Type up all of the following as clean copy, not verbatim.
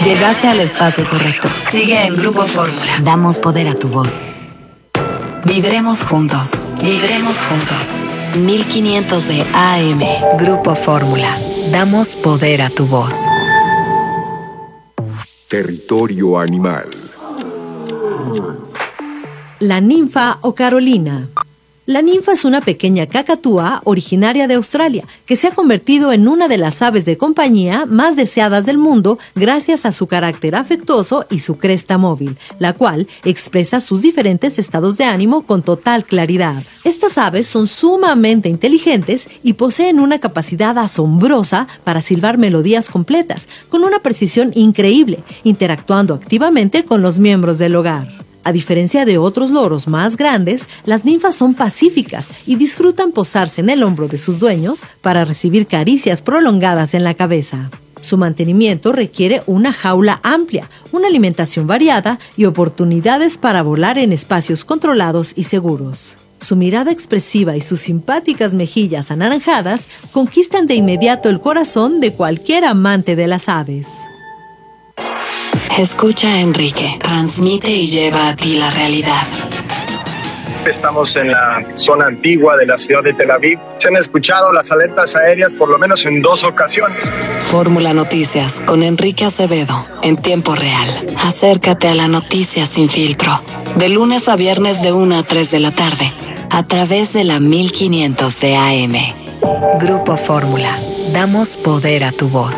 Llegaste al espacio correcto. Sigue en Grupo Fórmula. Damos poder a tu voz. Vibremos juntos. Vibremos juntos. 1500 de AM. Grupo Fórmula. Damos poder a tu voz. Territorio animal. La ninfa o Carolina. La ninfa es una pequeña cacatúa originaria de Australia que se ha convertido en una de las aves de compañía más deseadas del mundo gracias a su carácter afectuoso y su cresta móvil, la cual expresa sus diferentes estados de ánimo con total claridad. Estas aves son sumamente inteligentes y poseen una capacidad asombrosa para silbar melodías completas, con una precisión increíble, interactuando activamente con los miembros del hogar. A diferencia de otros loros más grandes, las ninfas son pacíficas y disfrutan posarse en el hombro de sus dueños para recibir caricias prolongadas en la cabeza. Su mantenimiento requiere una jaula amplia, una alimentación variada y oportunidades para volar en espacios controlados y seguros. Su mirada expresiva y sus simpáticas mejillas anaranjadas conquistan de inmediato el corazón de cualquier amante de las aves. Escucha a Enrique, transmite y lleva a ti la realidad. Estamos en la zona antigua de la ciudad de Tel Aviv. Se han escuchado las alertas aéreas por lo menos en 2 ocasiones. Fórmula Noticias con Enrique Acevedo en tiempo real. Acércate a la noticia sin filtro. De lunes a viernes de 1 a 3 de la tarde. A través de la 1500 de AM. Grupo Fórmula. Damos poder a tu voz.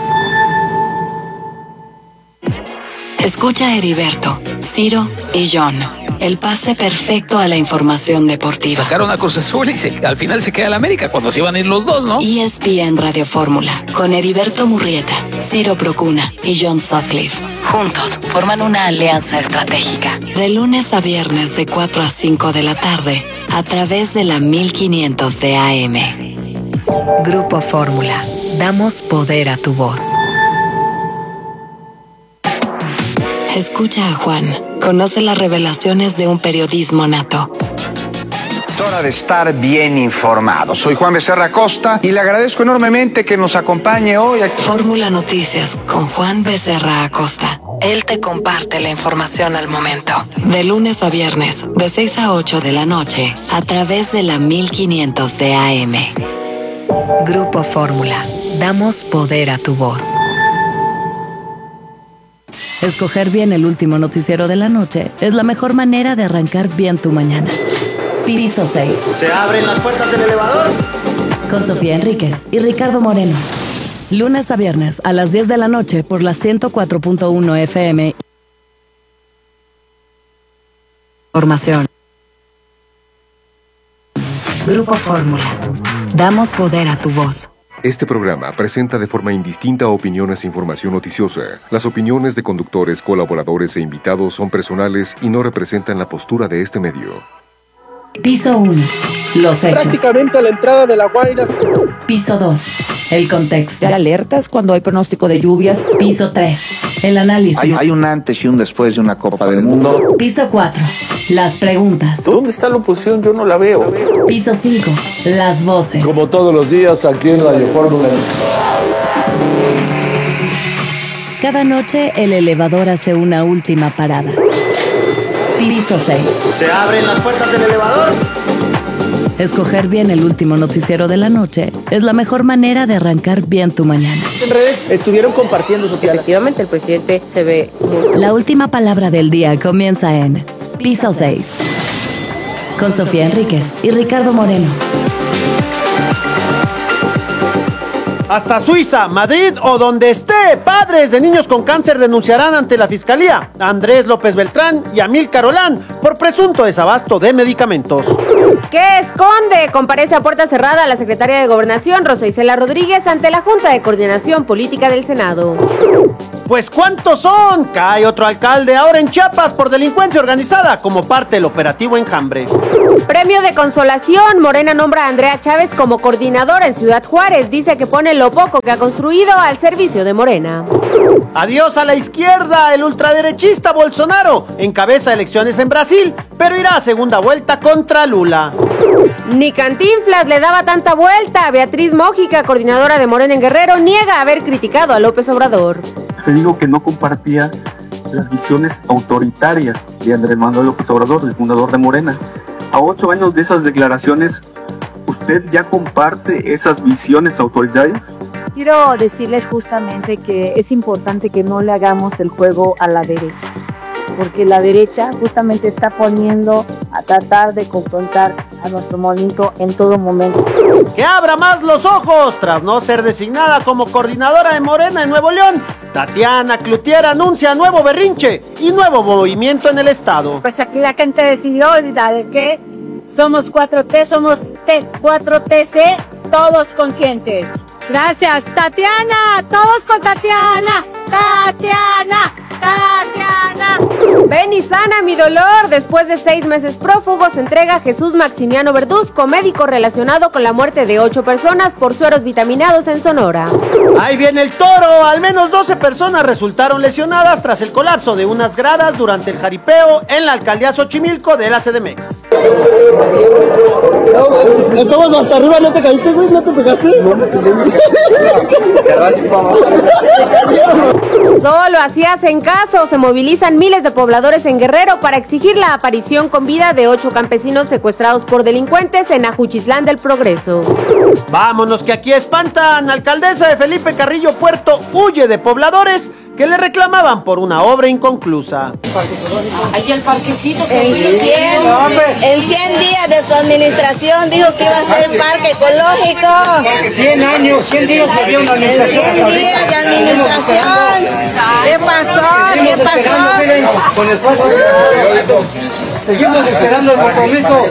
Escucha a Heriberto, Ciro y John. El pase perfecto a la información deportiva. Sacaron a Cruz Azul y al final se queda la América cuando se iban a ir los dos, ¿no? ESPN Radio Fórmula, con Heriberto Murrieta, Ciro Procuna y John Sutcliffe. Juntos forman una alianza estratégica. De lunes a viernes de 4 a 5 de la tarde, a través de la 1500 de AM. Grupo Fórmula. Damos poder a tu voz. Escucha a Juan. Conoce las revelaciones de un periodismo nato. Es hora de estar bien informado. Soy Juan Becerra Acosta y le agradezco enormemente que nos acompañe hoy aquí. Fórmula Noticias con Juan Becerra Acosta. Él te comparte la información al momento. De lunes a viernes, de 6 a 8 de la noche, a través de la 1500 de AM. Grupo Fórmula. Damos poder a tu voz. Escoger bien el último noticiero de la noche es la mejor manera de arrancar bien tu mañana. Piso 6. ¿Se abren las puertas del elevador? Con Sofía Enríquez y Ricardo Moreno. Lunes a viernes a las 10 de la noche por la 104.1 FM. Formación. Grupo Fórmula. Damos poder a tu voz. Este programa presenta de forma indistinta opiniones e información noticiosa. Las opiniones de conductores, colaboradores e invitados son personales y no representan la postura de este medio. Piso 1. Los hechos. Prácticamente a la entrada de La Guaira. Piso 2. El contexto. Alertas cuando hay pronóstico de lluvias. Piso 3. El análisis. Hay un antes y un después de una Copa del Mundo. Piso 4. Las preguntas. ¿Dónde está la oposición? Yo no la veo. Piso 5. Las voces. Como todos los días aquí en Radio Fórmula. Cada noche el elevador hace una última parada. Piso 6. ¿Se abren las puertas del elevador? Escoger bien el último noticiero de la noche es la mejor manera de arrancar bien tu mañana. En redes estuvieron compartiendo su piada. Efectivamente, el presidente se ve La última palabra del día comienza en Piso 6. Con Sofía Enríquez y Ricardo Moreno. Hasta Suiza, Madrid o donde esté, padres de niños con cáncer denunciarán ante la Fiscalía a Andrés López Beltrán y a Amílcar Olán por presunto desabasto de medicamentos. ¿Qué esconde? Comparece a puerta cerrada la secretaria de Gobernación, Rosa Isela Rodríguez, ante la Junta de Coordinación Política del Senado. Pues ¿cuántos son? Cae otro alcalde ahora en Chiapas por delincuencia organizada como parte del operativo Enjambre. Premio de consolación. Morena nombra a Andrea Chávez como coordinadora en Ciudad Juárez. Dice que pone lo poco que ha construido al servicio de Morena. Adiós a la izquierda. El ultraderechista Bolsonaro encabeza elecciones en Brasil, pero irá a segunda vuelta contra Lula. Ni Cantinflas le daba tanta vuelta. Beatriz Mójica, coordinadora de Morena en Guerrero, niega haber criticado a López Obrador. te digo que no compartía las visiones autoritarias de Andrés Manuel López Obrador, el fundador de Morena. A 8 años de esas declaraciones, ¿usted ya comparte esas visiones autoritarias? Quiero decirles justamente que es importante que no le hagamos el juego a la derecha, porque la derecha justamente está poniendo a tratar de confrontar a nuestro movimiento en todo momento. ¡Que abra más los ojos! Tras no ser designada como coordinadora de Morena en Nuevo León, Tatiana Cloutier anuncia nuevo berrinche y nuevo movimiento en el estado. Pues aquí la gente decidió de que somos 4T, somos 4TC, todos conscientes. Gracias, Tatiana, todos con Tatiana, Tatiana. Ven y sana mi dolor. Después de 6 meses prófugo, se entrega Jesús Maximiano Verduzco, médico relacionado con la muerte de 8 personas por sueros vitaminados en Sonora. Ahí viene el toro. Al menos 12 personas resultaron lesionadas tras el colapso de unas gradas durante el jaripeo en la alcaldía Xochimilco de la CDMX. Estamos hasta arriba, ¿no te caíste, güey? ¿No te pegaste? No me pegué. Solo así hacen caso. Se movilizan miles de pobladores en Guerrero para exigir la aparición con vida de 8 campesinos secuestrados por delincuentes en Ajuchitlán del Progreso. Vámonos que aquí espantan. Alcaldesa de Felipe Carrillo Puerto huye de pobladores que le reclamaban por una obra inconclusa. Aquí el parquecito. En 100 días de su administración dijo que iba a ser un parque ecológico. 100 años, 100 días se dio una administración. 100 días de administración. ¿Qué pasó? ¿Qué pasó? Con el paso seguimos esperando el compromiso.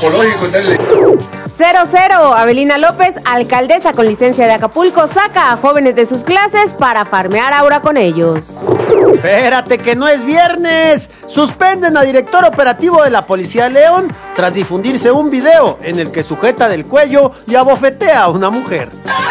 0-0. Abelina López, alcaldesa con licencia de Acapulco, saca a jóvenes de sus clases para farmear aura con ellos. Espérate que no es viernes. Suspenden a director operativo de la Policía de León tras difundirse un video en el que sujeta del cuello y abofetea a una mujer.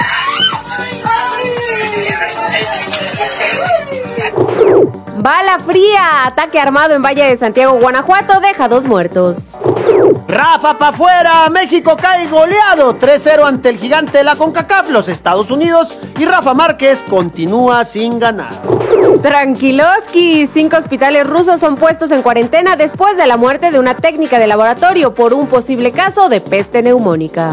Bala fría. Ataque armado en Valle de Santiago, Guanajuato, deja 2 muertos. Rafa pa' fuera. México cae goleado 3-0 ante el gigante de la CONCACAF, los Estados Unidos, y Rafa Márquez continúa sin ganar. Tranquiloski. 5 hospitales rusos son puestos en cuarentena después de la muerte de una técnica de laboratorio por un posible caso de peste neumónica.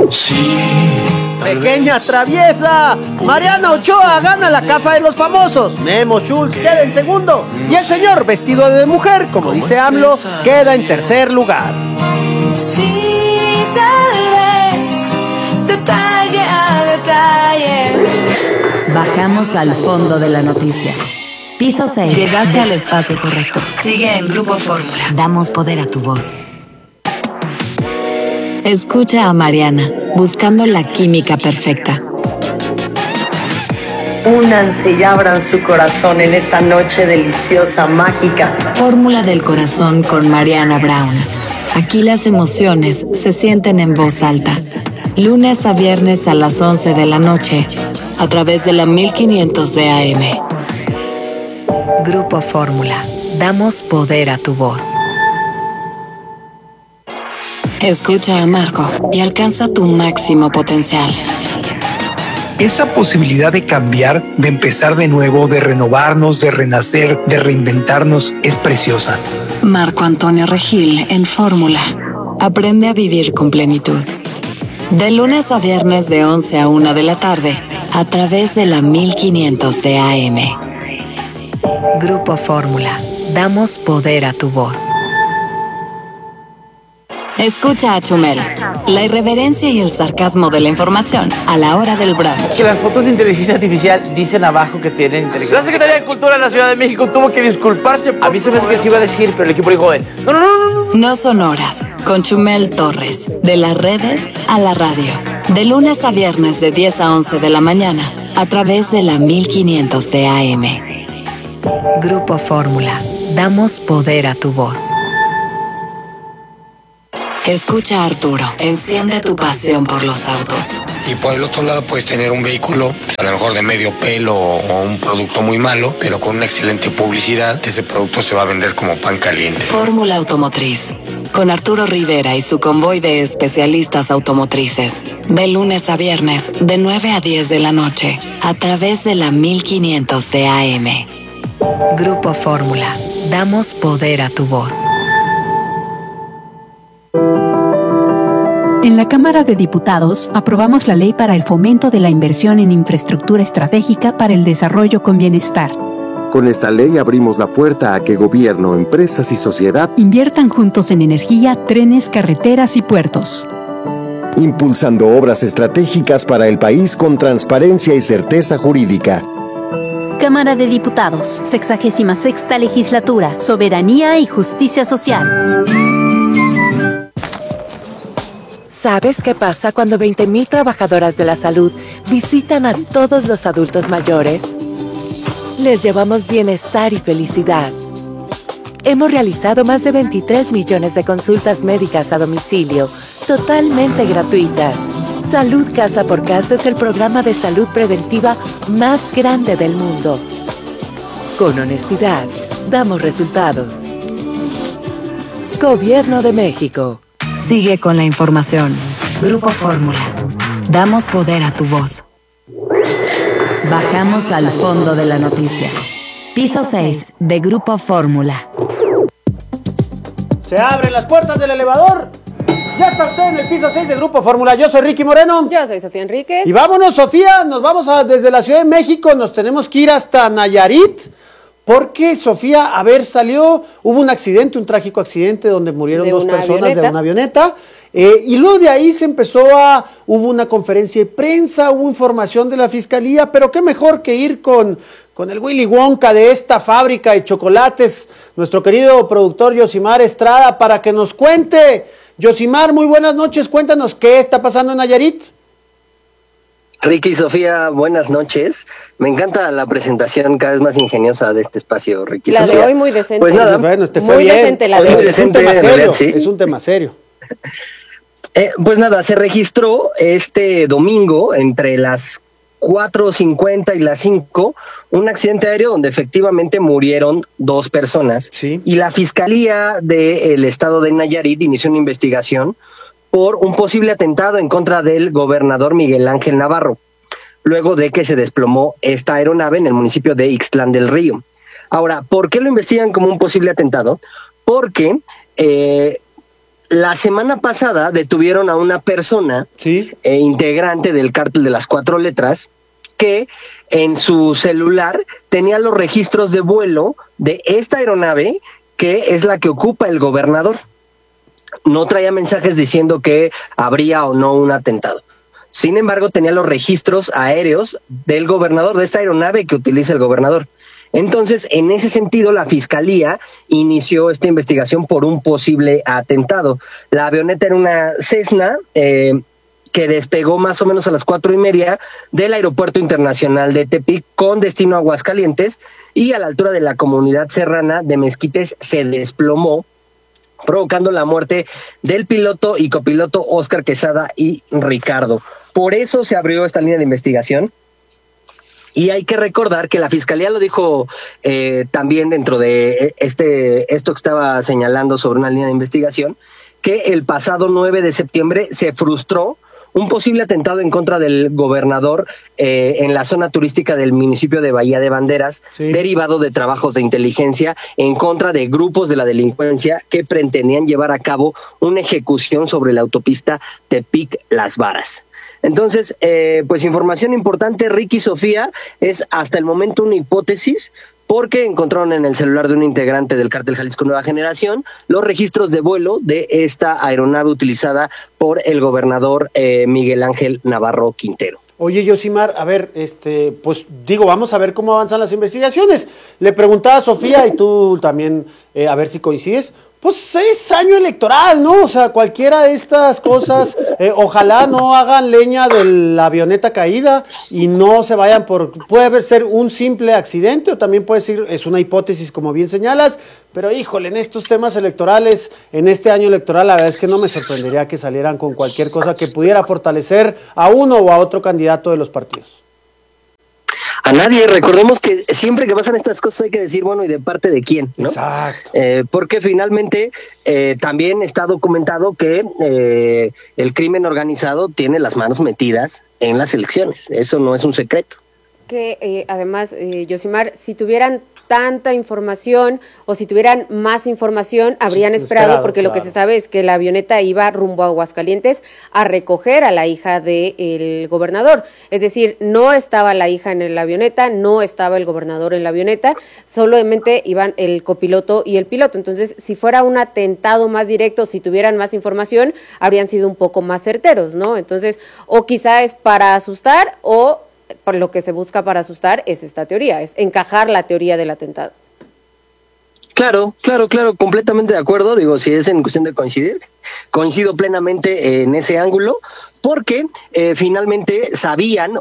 Pequeña traviesa. Mariana Ochoa gana la Casa de los Famosos. Memo Schultz queda en segundo. Y el señor vestido de mujer, como dice AMLO, queda en tercer lugar. Sí, tal vez, detalle a detalle. Bajamos al fondo de la noticia. Piso 6. Llegaste al espacio correcto. Sigue en Grupo Fórmula. Damos poder a tu voz. Escucha a Mariana, buscando la química perfecta. Únanse y abran su corazón en esta noche deliciosa, mágica. Fórmula del corazón con Mariana Brown. Aquí las emociones se sienten en voz alta. Lunes a viernes a las 11 de la noche, a través de la 1500 de AM. Grupo Fórmula. Damos poder a tu voz. Escucha a Marco y alcanza tu máximo potencial. Esa posibilidad de cambiar, de empezar de nuevo, de renovarnos, de renacer, de reinventarnos, es preciosa. Marco Antonio Regil en Fórmula. Aprende a vivir con plenitud. De lunes a viernes de 11 a 1 de la tarde, a través de la 1500 de AM. Grupo Fórmula. Damos poder a tu voz. Escucha a Chumel. La irreverencia y el sarcasmo de la información a la hora del brunch. Que las fotos de inteligencia artificial dicen abajo que tienen inteligencia. La Secretaría de Cultura de la Ciudad de México tuvo que disculparse. A mí se me hace que se iba a decir, pero el equipo dijo, no. No son horas. Con Chumel Torres. De las redes a la radio. De lunes a viernes de 10 a 11 de la mañana. A través de la 1500 de AM. Grupo Fórmula. Damos poder a tu voz. Escucha a Arturo. Enciende tu pasión por los autos. Y por el otro lado puedes tener un vehículo, a lo mejor de medio pelo o un producto muy malo, pero con una excelente publicidad, ese producto se va a vender como pan caliente. Fórmula Automotriz. con Arturo Rivera y su convoy de especialistas automotrices. De lunes a viernes, de 9 a 10 de la noche, a través de la 1500 de AM. Grupo Fórmula. Damos poder a tu voz. En la Cámara de Diputados aprobamos la ley para el fomento de la inversión en infraestructura estratégica para el desarrollo con bienestar. Con esta ley abrimos la puerta a que gobierno, empresas y sociedad inviertan juntos en energía, trenes, carreteras y puertos. Impulsando obras estratégicas para el país con transparencia y certeza jurídica. Cámara de Diputados, 66ª Legislatura, Soberanía y Justicia Social. ¿Sabes qué pasa cuando 20,000 trabajadoras de la salud visitan a todos los adultos mayores? Les llevamos bienestar y felicidad. Hemos realizado más de 23 millones de consultas médicas a domicilio, totalmente gratuitas. Salud Casa por Casa es el programa de salud preventiva más grande del mundo. Con honestidad, damos resultados. Gobierno de México. Sigue con la información. Grupo Fórmula. Damos poder a tu voz. Bajamos al fondo de la noticia. Piso 6 de Grupo Fórmula. Se abren las puertas del elevador. Ya está usted en el piso 6 de Grupo Fórmula. Yo soy Ricky Moreno. Yo soy Sofía Enríquez. Y vámonos, Sofía. Nos vamos desde la Ciudad de México. Nos tenemos que ir hasta Nayarit. Porque, Sofía, hubo un accidente, un trágico accidente donde murieron dos personas de una avioneta. Y luego de ahí hubo una conferencia de prensa, hubo información de la fiscalía, pero qué mejor que ir con el Willy Wonka de esta fábrica de chocolates, nuestro querido productor Yosimar Estrada, para que nos cuente. Yosimar, muy buenas noches, cuéntanos qué está pasando en Nayarit. Ricky y Sofía, buenas noches. Me encanta la presentación cada vez más ingeniosa de este espacio, Ricky. La Sofía. De hoy muy decente. Pues nada, bueno, muy bien. Decente la de hoy. Es un tema serio. ¿Sí? Es un tema serio. Pues nada, se registró este domingo entre las 4:50 y las 5 un accidente aéreo donde efectivamente murieron 2 personas. Sí. Y la Fiscalía del Estado de Nayarit inició una investigación por un posible atentado en contra del gobernador Miguel Ángel Navarro, luego de que se desplomó esta aeronave en el municipio de Ixtlán del Río. Ahora, ¿por qué lo investigan como un posible atentado? Porque la semana pasada detuvieron a una persona, ¿sí?, integrante del cártel de las 4 letras, que en su celular tenía los registros de vuelo de esta aeronave, que es la que ocupa el gobernador. No traía mensajes diciendo que habría o no un atentado. Sin embargo, tenía los registros aéreos del gobernador, de esta aeronave que utiliza el gobernador. Entonces, en ese sentido, la Fiscalía inició esta investigación por un posible atentado. La avioneta era una Cessna que despegó más o menos a las 4:30 del Aeropuerto Internacional de Tepic con destino a Aguascalientes, y a la altura de la comunidad serrana de Mezquites se desplomó, provocando la muerte del piloto y copiloto Óscar Quesada y Ricardo. Por eso se abrió esta línea de investigación. Y hay que recordar que la Fiscalía lo dijo también dentro de esto que estaba señalando sobre una línea de investigación, que el pasado 9 de septiembre se frustró un posible atentado en contra del gobernador en la zona turística del municipio de Bahía de Banderas, sí, derivado de trabajos de inteligencia en contra de grupos de la delincuencia que pretendían llevar a cabo una ejecución sobre la autopista Tepic-Las Varas. Entonces, pues información importante, Ricky y Sofía, es hasta el momento una hipótesis, porque encontraron en el celular de un integrante del Cártel Jalisco Nueva Generación los registros de vuelo de esta aeronave utilizada por el gobernador Miguel Ángel Navarro Quintero. Oye, Yosimar, a ver, pues digo, vamos a ver cómo avanzan las investigaciones. Le preguntaba a Sofía, y tú también, a ver si coincides, pues es año electoral, ¿no? O sea, cualquiera de estas cosas, ojalá no hagan leña de la avioneta caída y no se vayan puede ser un simple accidente, o también puede ser, es una hipótesis como bien señalas, pero híjole, en estos temas electorales, en este año electoral, la verdad es que no me sorprendería que salieran con cualquier cosa que pudiera fortalecer a uno o a otro candidato de los partidos. A nadie. Recordemos que siempre que pasan estas cosas hay que decir, bueno, ¿y de parte de quién? ¿No? Exacto. Porque finalmente también está documentado que el crimen organizado tiene las manos metidas en las elecciones. Eso no es un secreto. Que además, Yosimar, si tuvieran tanta información o si tuvieran más información habrían esperado, porque lo que se sabe es que la avioneta iba rumbo a Aguascalientes a recoger a la hija del gobernador, es decir, no estaba la hija en la avioneta, no estaba el gobernador en la avioneta, solamente iban el copiloto y el piloto. Entonces, si fuera un atentado más directo, si tuvieran más información, habrían sido un poco más certeros, ¿no? Entonces, o quizá es para asustar, o por lo que se busca para asustar es esta teoría, es encajar la teoría del atentado. Claro, completamente de acuerdo. Digo, si es en cuestión de coincidir, coincido plenamente en ese ángulo, porque finalmente sabían,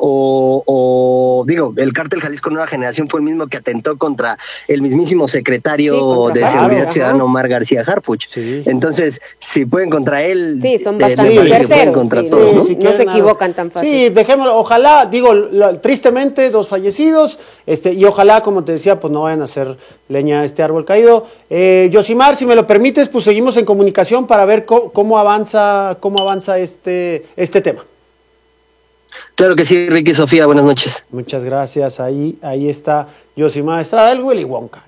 digo, el Cártel Jalisco Nueva Generación fue el mismo que atentó contra el mismísimo secretario de Seguridad Ciudadana, Omar García Harfuch. Sí. Entonces, si pueden contra él, son bastante certeros, contra todos, ¿no? No se equivocan tan fácil. Sí, dejémoslo, ojalá, digo, tristemente 2 fallecidos, y ojalá, como te decía, pues no vayan a hacer leña a este árbol caído. Yosimar, si me lo permites, pues seguimos en comunicación para ver cómo avanza este tema. Claro que sí, Ricky, Sofía, buenas noches. Muchas gracias, ahí está Yosimar Estrada, el Willy Wonka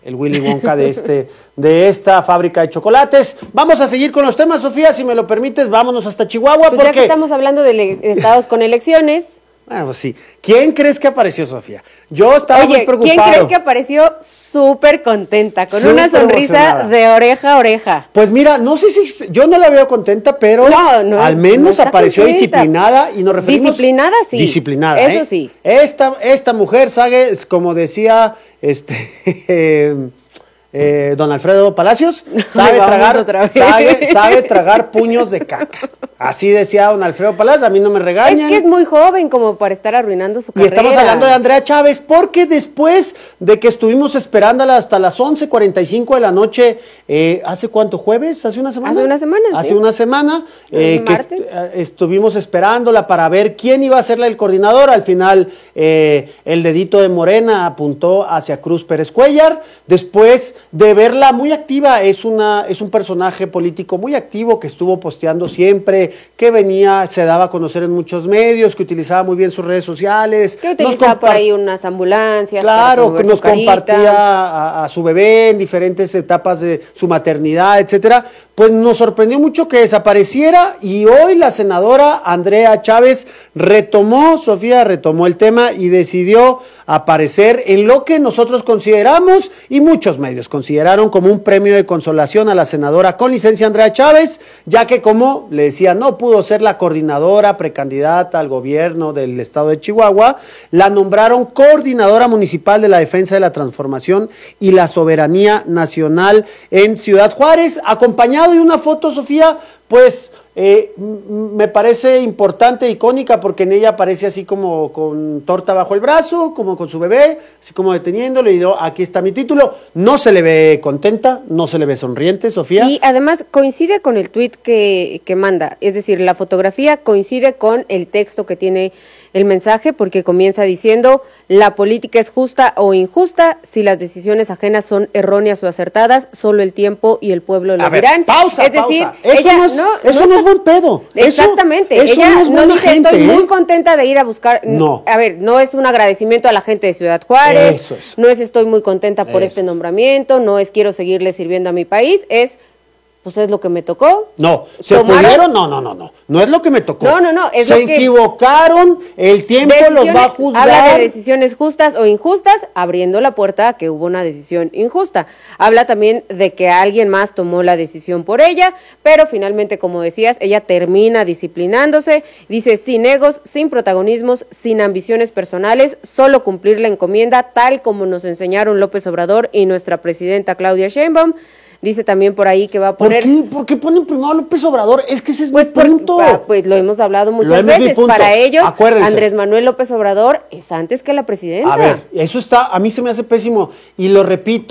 de esta fábrica de chocolates. Vamos a seguir con los temas, Sofía, si me lo permites, vámonos hasta Chihuahua. Pues ya que estamos hablando de estados con elecciones. Pues sí. ¿Quién crees que apareció, Sofía? Yo estaba muy preocupado. ¿Quién crees que apareció súper contenta, con una sonrisa de oreja a oreja? Pues mira, no sé si yo no la veo contenta, pero al menos apareció disciplinada, y nos referimos... Disciplinada, sí. Disciplinada, eso sí. Esta mujer sabe, como decía don Alfredo Palacios, sabe tragar puños de caca. Así decía don Alfredo Palacios, a mí no me regañan. Es que es muy joven como para estar arruinando su carrera. Y estamos hablando de Andrea Chávez, porque después de que estuvimos esperándola hasta las 11:45 de la noche, ¿hace cuánto? ¿Jueves? ¿Hace una semana? Hace una semana, martes. Estuvimos esperándola para ver quién iba a ser el coordinador. Al final, el dedito de Morena apuntó hacia Cruz Pérez Cuellar. Después de verla muy activa, es un personaje político muy activo que estuvo posteando siempre, que se daba a conocer en muchos medios, que utilizaba muy bien sus redes sociales. Que utilizaba por ahí unas ambulancias. Claro, que nos compartía a su bebé en diferentes etapas de su maternidad, etcétera. Pues nos sorprendió mucho que desapareciera, y hoy la senadora Andrea Chávez retomó el tema y decidió aparecer en lo que nosotros consideramos, y muchos medios consideraron, como un premio de consolación a la senadora con licencia Andrea Chávez, ya que, como le decía, no pudo ser la coordinadora precandidata al gobierno del estado de Chihuahua. La nombraron coordinadora municipal de la defensa de la transformación y la soberanía nacional en Ciudad Juárez, acompañado de una foto, Sofía, pues me parece importante, icónica, porque en ella aparece así como con torta bajo el brazo, como con su bebé, así como deteniéndolo, y aquí está mi título. No se le ve contenta, no se le ve sonriente, Sofía. Y además coincide con el tuit que manda, es decir, la fotografía coincide con el texto que tiene el mensaje, porque comienza diciendo: la política es justa o injusta, si las decisiones ajenas son erróneas o acertadas, solo el tiempo y el pueblo lo dirán. Pausa. Decir, eso no es buen pedo. Exactamente. Eso ella no dice gente, estoy muy contenta de ir a buscar. No. A ver, no es un agradecimiento a la gente de Ciudad Juárez, no es estoy muy contenta por este nombramiento, no es quiero seguirle sirviendo a mi país, pues es lo que me tocó. No, se pudieron, no es lo que me tocó. No, es se lo que equivocaron, el tiempo los va a juzgar. Habla de decisiones justas o injustas, abriendo la puerta a que hubo una decisión injusta. Habla también de que alguien más tomó la decisión por ella, pero finalmente, como decías, ella termina disciplinándose, dice: sin egos, sin protagonismos, sin ambiciones personales, solo cumplir la encomienda, tal como nos enseñaron López Obrador y nuestra presidenta Claudia Sheinbaum. Dice también por ahí que va a poner... ¿Por qué ponen primero a López Obrador? Es que ese es mi punto. Pues lo hemos hablado muchas veces. Para ellos, Andrés Manuel López Obrador es antes que la presidenta. A ver, eso a mí se me hace pésimo, y lo repito,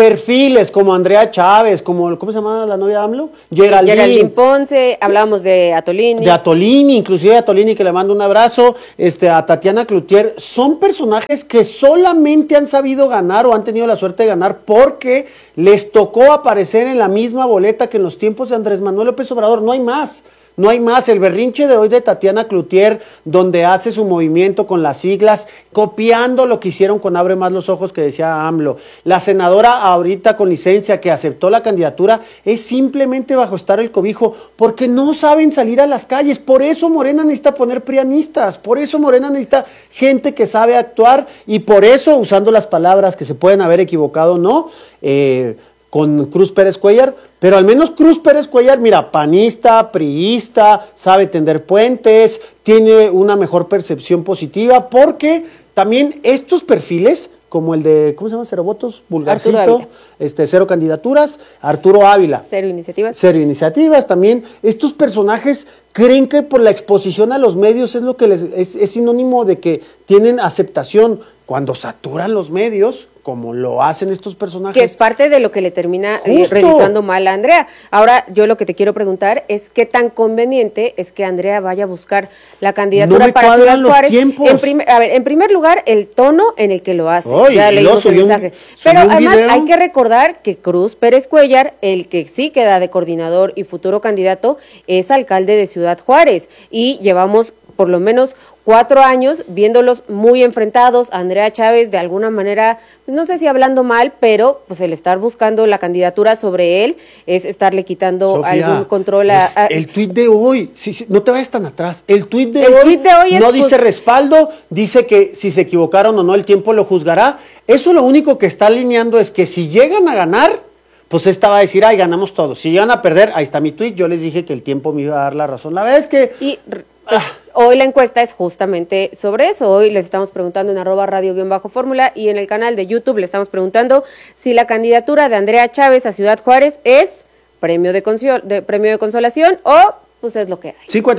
perfiles como Andrea Chávez, como, ¿cómo se llama la novia de AMLO? Geraldine Ponce, hablábamos de Atolini. De Atolini, inclusive Atolini, que le mando un abrazo, a Tatiana Cloutier. Son personajes que solamente han sabido ganar o han tenido la suerte de ganar porque les tocó aparecer en la misma boleta que en los tiempos de Andrés Manuel López Obrador. No hay más. No hay más. El berrinche de hoy de Tatiana Cloutier, donde hace su movimiento con las siglas, copiando lo que hicieron con Abre Más los Ojos, que decía AMLO. La senadora ahorita con licencia que aceptó la candidatura es simplemente bajo estar el cobijo, porque no saben salir a las calles. Por eso Morena necesita poner prianistas, por eso Morena necesita gente que sabe actuar, y por eso, usando las palabras que se pueden haber equivocado, ¿no? Con Cruz Pérez Cuellar, pero al menos Cruz Pérez Cuellar, mira, panista, priista, sabe tender puentes, tiene una mejor percepción positiva, porque también estos perfiles, como el de, ¿cómo se llama? Cero votos, Vulgarcito, cero candidaturas, Arturo Ávila. Cero iniciativas. Cero iniciativas también. Estos personajes creen que por la exposición a los medios es lo que es sinónimo de que tienen aceptación. Cuando saturan los medios, como lo hacen estos personajes. Que es parte de lo que le termina redituando mal a Andrea. Ahora, yo lo que te quiero preguntar es qué tan conveniente es que Andrea vaya a buscar la candidatura para Ciudad Juárez. En primer lugar, el tono en el que lo hace. Ya leímos el mensaje. Pero además hay que recordar que Cruz Pérez Cuellar, el que sí queda de coordinador y futuro candidato, es alcalde de Ciudad Juárez. Y llevamos por lo menos 4 años viéndolos muy enfrentados. Andrea Chávez, de alguna manera, no sé si hablando mal, pero pues el estar buscando la candidatura sobre él es estarle quitando, Sofía, algún control a... El tuit de hoy, no te vayas tan atrás, el tuit de hoy no dice respaldo, dice que si se equivocaron o no, el tiempo lo juzgará. Eso lo único que está alineando es que si llegan a ganar, pues esta va a decir, ay, ganamos todos. Si llegan a perder, ahí está mi tuit, yo les dije que el tiempo me iba a dar la razón. La verdad es que... Hoy la encuesta es justamente sobre eso. Hoy les estamos preguntando en @radio_fórmula y en el canal de YouTube le estamos preguntando si la candidatura de Andrea Chávez a Ciudad Juárez es premio de consolación o pues es lo que hay.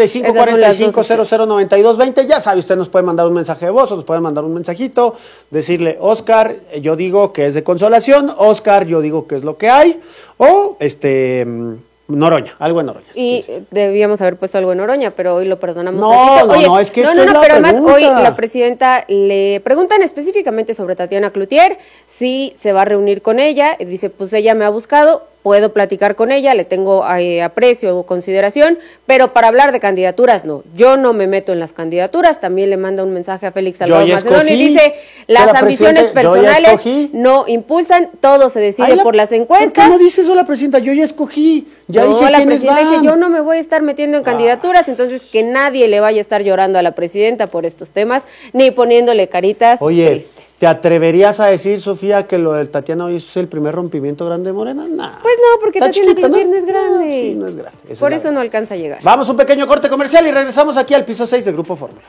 5545009220, ya sabe, usted nos puede mandar un mensaje de voz o nos puede mandar un mensajito, decirle, Oscar, yo digo que es de consolación, Oscar, yo digo que es lo que hay, o Noroña, algo en Noroña. Y debíamos haber puesto algo en Noroña, pero hoy lo perdonamos. No, es que pero además hoy la presidenta le preguntan específicamente sobre Tatiana Cloutier, si se va a reunir con ella, y dice, pues ella me ha buscado, puedo platicar con ella, le tengo aprecio o consideración, pero para hablar de candidaturas no, yo no me meto en las candidaturas. También le manda un mensaje a Félix Salgado Macedonio y dice, las ambiciones personales no impulsan, todo se decide por las encuestas. ¿Por qué no dice eso la presidenta? Yo ya escogí, ya dije la presidenta dice, yo no me voy a estar metiendo en candidaturas, entonces que nadie le vaya a estar llorando a la presidenta por estos temas, ni poniéndole caritas tristes. ¿Te atreverías a decir, Sofía, que lo del Tatiana hoy es el primer rompimiento grande de Morena? Nah. Pues no, porque Tatiana Cloutier no es grande. No, sí, no es grande. Por eso no alcanza a llegar. Vamos a un pequeño corte comercial y regresamos aquí al piso 6 de Grupo Fórmula.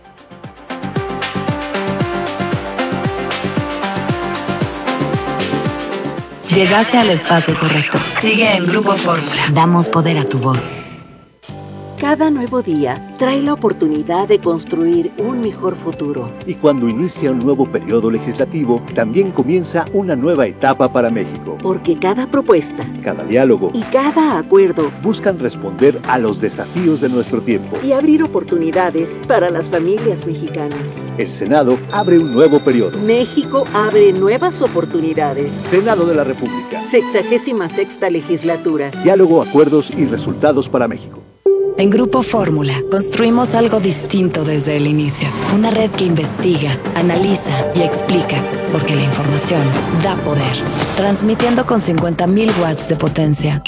Llegaste al espacio correcto. Sigue en Grupo Fórmula. Damos poder a tu voz. Cada nuevo día trae la oportunidad de construir un mejor futuro. Y cuando inicia un nuevo periodo legislativo, también comienza una nueva etapa para México. Porque cada propuesta, cada diálogo y cada acuerdo buscan responder a los desafíos de nuestro tiempo y abrir oportunidades para las familias mexicanas. El Senado abre un nuevo periodo. México abre nuevas oportunidades. Senado de la República. 66ª legislatura. Diálogo, acuerdos y resultados para México. En Grupo Fórmula construimos algo distinto desde el inicio. Una red que investiga, analiza y explica, porque la información da poder. Transmitiendo con 50.000 watts de potencia.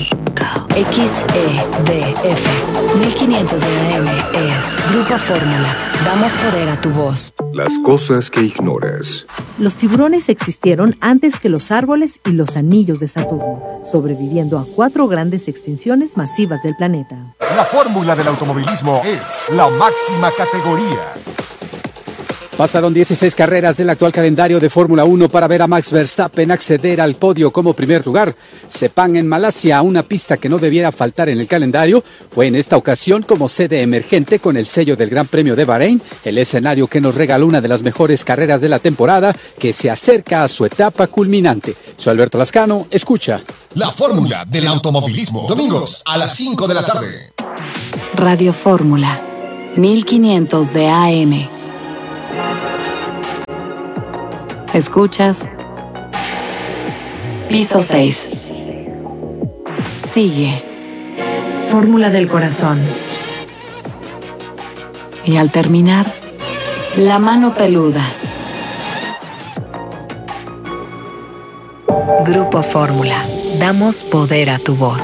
XEDF 1500 de AM es Grupo Fórmula. Damos poder a tu voz. Las cosas que ignoras. Los tiburones existieron antes que los árboles y los anillos de Saturno, sobreviviendo a 4 grandes extinciones masivas del planeta. La fórmula del automovilismo es la máxima categoría. Pasaron 16 carreras del actual calendario de Fórmula 1 para ver a Max Verstappen acceder al podio como primer lugar. Sepang en Malasia, una pista que no debiera faltar en el calendario, fue en esta ocasión como sede emergente con el sello del Gran Premio de Bahrein, el escenario que nos regaló una de las mejores carreras de la temporada que se acerca a su etapa culminante. Soy Alberto Lascano, escucha. La fórmula del automovilismo, domingos a las 5 de la tarde. Radio Fórmula, 1500 de AM. Escuchas Piso 6. Sigue Fórmula del Corazón. Y al terminar, La Mano Peluda. Grupo Fórmula. Damos poder a tu voz.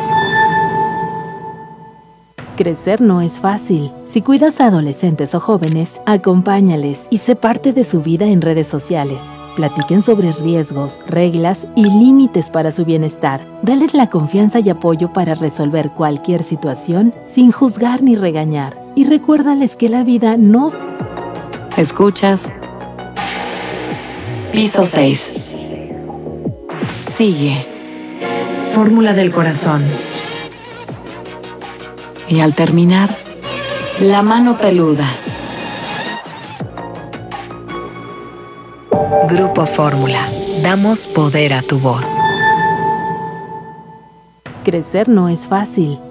Crecer no es fácil. Si cuidas a adolescentes o jóvenes, acompáñales y sé parte de su vida en redes sociales. Platiquen sobre riesgos, reglas y límites para su bienestar. Dales la confianza y apoyo para resolver cualquier situación sin juzgar ni regañar. Y recuérdales que la vida no... Escuchas Piso 6. Sigue Fórmula del Corazón. Y al terminar, La Mano Peluda. Grupo Fórmula. Damos poder a tu voz. Crecer no es fácil.